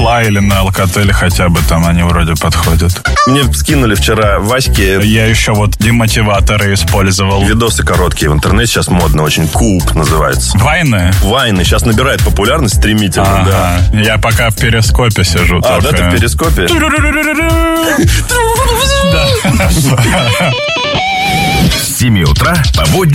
Fly или на Alcatel хотя бы там они вроде подходят. Мне скинули вчера Ваське. Я еще вот демотиваторы использовал. Видосы короткие в интернете сейчас модно очень. Куб называется. Вайны? Вайны. Сейчас набирает популярность стремительно, да. Я пока в перископе сижу. Да, ты в перископе? Да. С 7 утра по будням